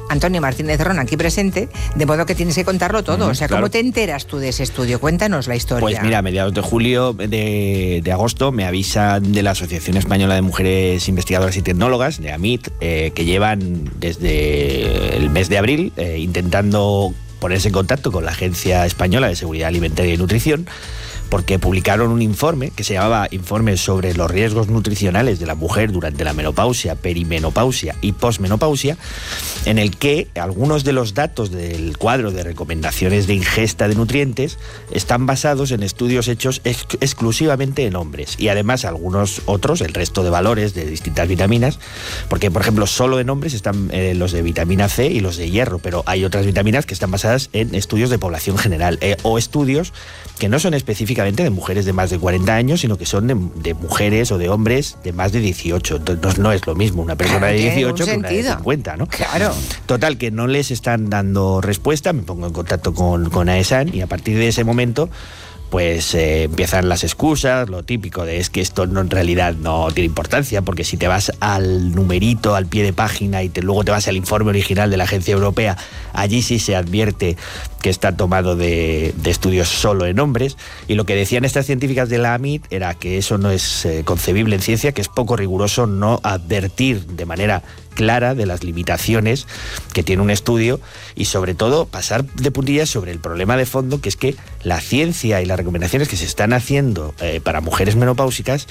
Antonio Martínez Ron, aquí presente, de modo que tienes que contarlo todo. O sea, claro. ¿cómo te enteras tú de ese estudio? Cuéntanos la historia. Pues mira, a mediados de julio, de agosto, me avisan de la Asociación Española de Mujeres Investigadoras y Tecnólogas, de AMIT, que llevan desde el mes de abril intentando ponerse en contacto con la Agencia Española de Seguridad Alimentaria y Nutrición, porque publicaron un informe que se llamaba Informe sobre los riesgos nutricionales de la mujer durante la menopausia, perimenopausia y posmenopausia, en el que algunos de los datos del cuadro de recomendaciones de ingesta de nutrientes están basados en estudios hechos exclusivamente en hombres, y además algunos otros, el resto de valores de distintas vitaminas, porque por ejemplo solo en hombres están los de vitamina C y los de hierro, pero hay otras vitaminas que están basadas en estudios de población general, o estudios que no son específicamente de mujeres de más de 40 años, sino que son de mujeres o de hombres de más de 18. Entonces no es lo mismo una persona de 18 que una de 50, ¿no? Claro. Total, que no les están dando respuesta, me pongo en contacto con AESAN y a partir de ese momento pues empiezan las excusas, lo típico de es que esto no, en realidad no tiene importancia, porque si te vas al numerito, al pie de página y luego te vas al informe original de la Agencia Europea, allí sí se advierte que está tomado de estudios solo en hombres, y lo que decían estas científicas de la AMIT era que eso no es concebible en ciencia, que es poco riguroso no advertir de manera clara de las limitaciones que tiene un estudio y sobre todo pasar de puntillas sobre el problema de fondo, que es que la ciencia y las recomendaciones que se están haciendo para mujeres menopáusicas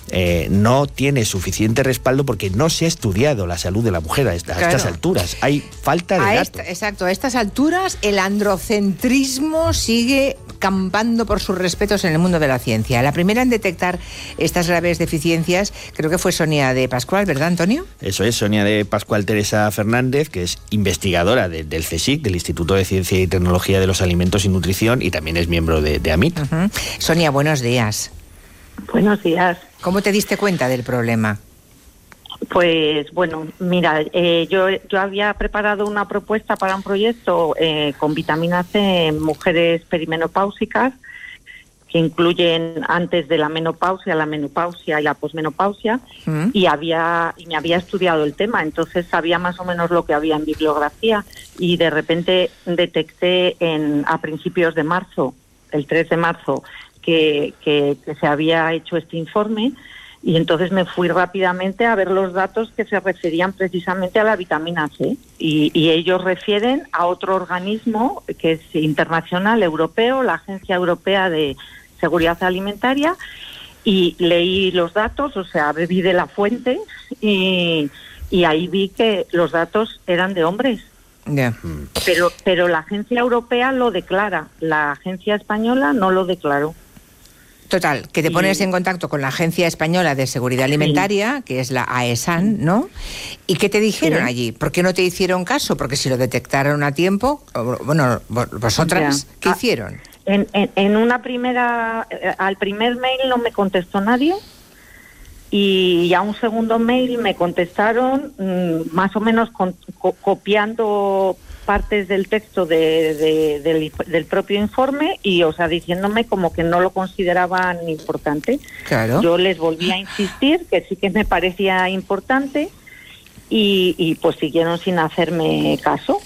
no tiene suficiente respaldo porque no se ha estudiado la salud de la mujer a estas alturas. Hay falta de datos. Exacto, a estas alturas el androcentrismo sigue campando por sus respetos en el mundo de la ciencia. La primera en detectar estas graves deficiencias creo que fue Sonia de Pascual, ¿verdad, Antonio? Eso es, Sonia de Pascual Teresa Fernández, que es investigadora del CSIC, del Instituto de Ciencia y Tecnología de los Alimentos y Nutrición, y también es miembro de AMIT. Sonia, buenos días. Buenos días. ¿Cómo te diste cuenta del problema? Pues bueno, mira, yo había preparado una propuesta para un proyecto con vitamina C en mujeres perimenopáusicas, que incluyen antes de la menopausia y la posmenopausia, y me había estudiado el tema, entonces sabía más o menos lo que había en bibliografía, y de repente detecté a principios de marzo, el 3 de marzo, que se había hecho este informe, y entonces me fui rápidamente a ver los datos que se referían precisamente a la vitamina C, y ellos refieren a otro organismo que es internacional, europeo, la Agencia Europea de Seguridad Alimentaria, y leí los datos, o sea, bebí de la fuente, y ahí vi que los datos eran de hombres. Yeah. Pero la Agencia Europea lo declara, la Agencia Española no lo declaró. Total, que te pones en contacto con la Agencia Española de Seguridad Alimentaria, que es la AESAN, ¿no? ¿Y qué te dijeron allí? ¿Por qué no te hicieron caso? Porque si lo detectaron a tiempo, bueno, vosotras, ¿qué hicieron? En una primera, al primer mail no me contestó nadie, y a un segundo mail me contestaron más o menos copiando partes del texto del propio informe, y o sea, diciéndome como que no lo consideraban importante. Claro. Yo les volví a insistir que sí que me parecía importante, y pues siguieron sin hacerme caso.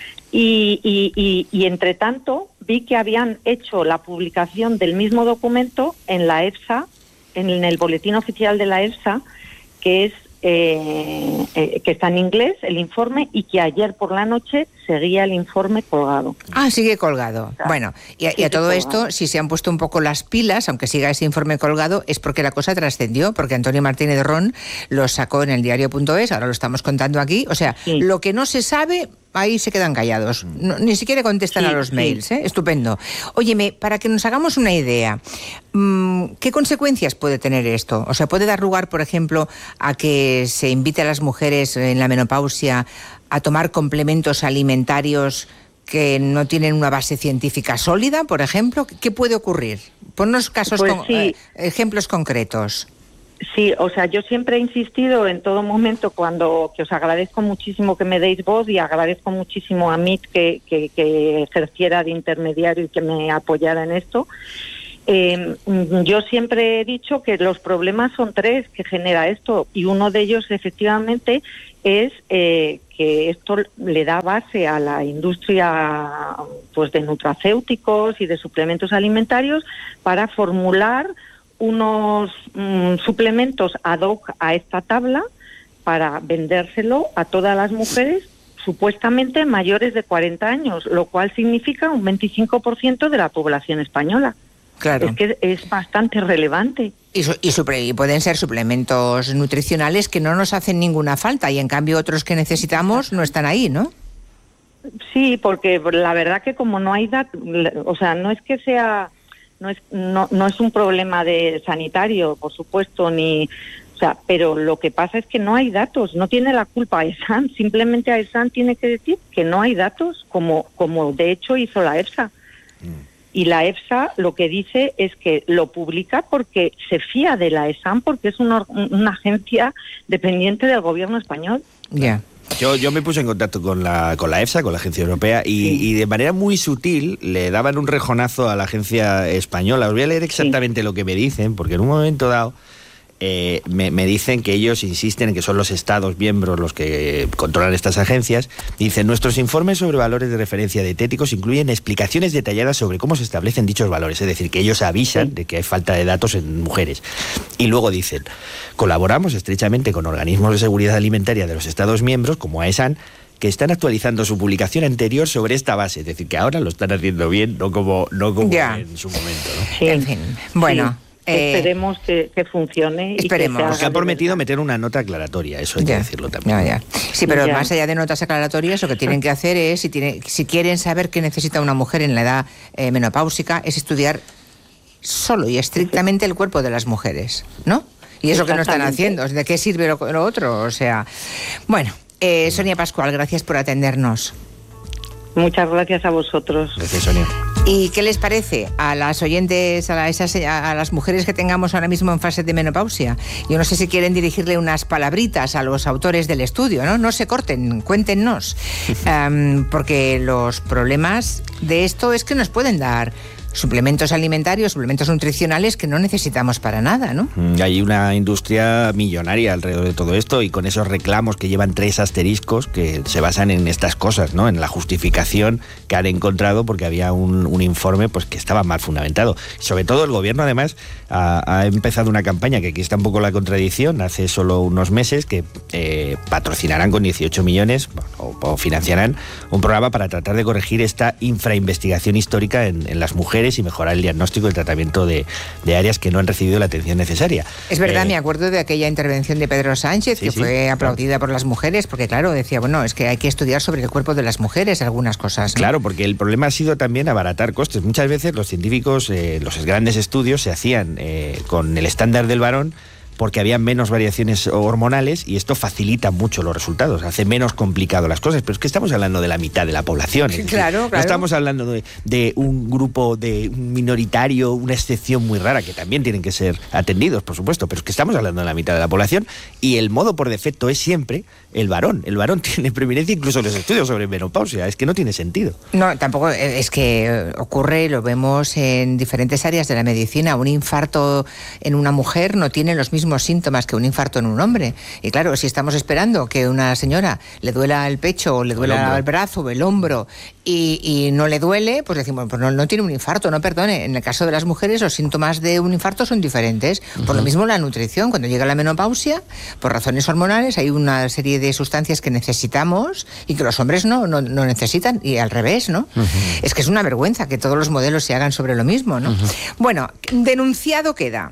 Y entre tanto vi que habían hecho la publicación del mismo documento en la EFSA, en el boletín oficial de la EFSA, que es que está en inglés el informe, y que ayer por la noche seguía el informe colgado. Ah, sigue colgado. O sea, bueno, y a todo esto, si se han puesto un poco las pilas, aunque siga ese informe colgado, es porque la cosa trascendió, porque Antonio Martínez Ron lo sacó en el diario.es, ahora lo estamos contando aquí. O sea, lo que no se sabe, ahí se quedan callados. No, ni siquiera contestan a los mails, ¿eh? Estupendo. Óyeme, para que nos hagamos una idea, ¿qué consecuencias puede tener esto? O sea, ¿puede dar lugar, por ejemplo, a que se invite a las mujeres en la menopausia a tomar complementos alimentarios que no tienen una base científica sólida, por ejemplo? ¿Qué puede ocurrir? Ponnos casos, ejemplos concretos. Sí, o sea, yo siempre he insistido en todo momento, que os agradezco muchísimo que me deis voz, y agradezco muchísimo a MIT que ejerciera de intermediario y que me apoyara en esto. Yo siempre he dicho que los problemas son tres que genera esto, y uno de ellos efectivamente es que esto le da base a la industria pues de nutracéuticos y de suplementos alimentarios para formular unos suplementos ad hoc a esta tabla para vendérselo a todas las mujeres supuestamente mayores de 40 años, lo cual significa un 25% de la población española. Claro. Es que es bastante relevante. Y pueden ser suplementos nutricionales que no nos hacen ninguna falta y en cambio otros que necesitamos no están ahí, ¿no? Sí, porque la verdad que como no hay datos, o sea, no es que sea, no es un problema de sanitario, por supuesto, ni, o sea, pero lo que pasa es que no hay datos, no tiene la culpa AESAN, simplemente AESAN tiene que decir que no hay datos, como de hecho hizo la EFSA. Y la EFSA lo que dice es que lo publica porque se fía de la AESAN, porque es una agencia dependiente del gobierno español. Ya. Yo me puse en contacto con la EFSA, con la Agencia Europea, y de manera muy sutil le daban un rejonazo a la agencia española. Os voy a leer exactamente lo que me dicen, porque en un momento dado me dicen que ellos insisten en que son los Estados miembros los que controlan estas agencias. Dicen, nuestros informes sobre valores de referencia dietéticos incluyen explicaciones detalladas sobre cómo se establecen dichos valores, es decir, que ellos avisan de que hay falta de datos en mujeres. Y luego dicen, colaboramos estrechamente con organismos de seguridad alimentaria de los Estados miembros, como AESAN, que están actualizando su publicación anterior sobre esta base, es decir, que ahora lo están haciendo bien, no como en su momento, ¿no? Sí. En fin, bueno... Sí. Esperemos que funcione. Esperemos. Y que porque han prometido meter una nota aclaratoria, eso hay que decirlo también. Ya. Sí, pero más allá de notas aclaratorias, lo que tienen que hacer es, si quieren saber qué necesita una mujer en la edad menopáusica, es estudiar solo y estrictamente el cuerpo de las mujeres, ¿no? Y es lo que no están haciendo. ¿De qué sirve lo otro? O sea, bueno, Sonia Pascual, gracias por atendernos. Muchas gracias a vosotros. Gracias, Sonia. ¿Y qué les parece a las oyentes, a las mujeres que tengamos ahora mismo en fase de menopausia? Yo no sé si quieren dirigirle unas palabritas a los autores del estudio, ¿no? No se corten, cuéntenos. Porque los problemas de esto es que nos pueden dar suplementos alimentarios, suplementos nutricionales que no necesitamos para nada, ¿no? Hay una industria millonaria alrededor de todo esto y con esos reclamos que llevan 3 asteriscos que se basan en estas cosas, ¿no? En la justificación que han encontrado porque había un informe pues que estaba mal fundamentado. Sobre todo el gobierno además ha empezado una campaña que aquí está un poco la contradicción, hace solo unos meses que patrocinarán con 18 millones o financiarán un programa para tratar de corregir esta infrainvestigación histórica en las mujeres y mejorar el diagnóstico y el tratamiento de áreas que no han recibido la atención necesaria. Es verdad, me acuerdo de aquella intervención de Pedro Sánchez, que fue aplaudida por las mujeres, porque claro, decía, bueno, es que hay que estudiar sobre el cuerpo de las mujeres algunas cosas, ¿no? Claro, porque el problema ha sido también abaratar costes. Muchas veces los científicos, los grandes estudios se hacían con el estándar del varón, porque había menos variaciones hormonales y esto facilita mucho los resultados, hace menos complicado las cosas, pero es que estamos hablando de la mitad de la población. Claro. No estamos hablando de un grupo de un minoritario, una excepción muy rara, que también tienen que ser atendidos, por supuesto, pero es que estamos hablando de la mitad de la población y el modo por defecto es siempre el varón. El varón tiene preeminencia incluso en los estudios sobre menopausia, es que no tiene sentido. No, tampoco, es que ocurre, lo vemos en diferentes áreas de la medicina, un infarto en una mujer no tiene los mismos síntomas que un infarto en un hombre. Y claro, si estamos esperando que una señora le duela el pecho o le duela el brazo o el hombro y no le duele, pues decimos, pues no tiene un infarto, no perdone. En el caso de las mujeres, los síntomas de un infarto son diferentes. Por lo mismo la nutrición, cuando llega la menopausia, por razones hormonales, hay una serie de sustancias que necesitamos y que los hombres no necesitan, y al revés, ¿no? Es que es una vergüenza que todos los modelos se hagan sobre lo mismo, ¿no? Bueno, denunciado queda.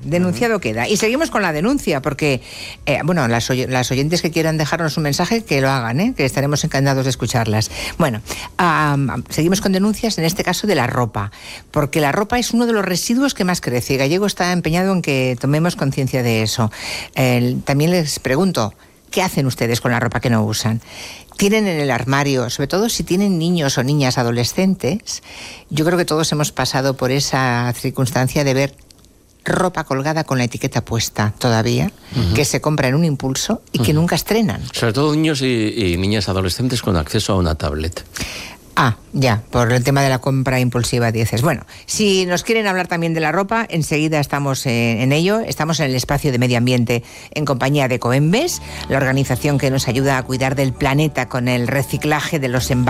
Y seguimos con la denuncia, porque, bueno, las oyentes que quieran dejarnos un mensaje, que lo hagan, que estaremos encantados de escucharlas. Bueno, seguimos con denuncias, en este caso de la ropa, porque la ropa es uno de los residuos que más crece, y Gallego está empeñado en que tomemos conciencia de eso. También les pregunto, ¿qué hacen ustedes con la ropa que no usan? ¿Tienen en el armario, sobre todo si tienen niños o niñas adolescentes? Yo creo que todos hemos pasado por esa circunstancia de ver ropa colgada con la etiqueta puesta todavía, que se compra en un impulso y que nunca estrenan. Sobre todo niños y niñas adolescentes con acceso a una tablet. Ah, ya, por el tema de la compra impulsiva, dices. Bueno, si nos quieren hablar también de la ropa, enseguida estamos en ello. Estamos en el espacio de medio ambiente en compañía de Coembes, la organización que nos ayuda a cuidar del planeta con el reciclaje de los envases